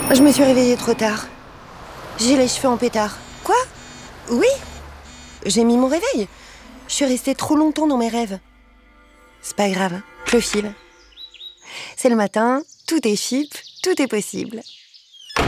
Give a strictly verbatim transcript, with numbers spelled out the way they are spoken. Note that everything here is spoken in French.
Je me suis réveillée trop tard. J'ai les cheveux en pétard. Quoi? Oui? J'ai mis mon réveil. Je suis restée trop longtemps dans mes rêves. C'est pas grave, je le file. C'est le matin, tout est chip, tout est possible.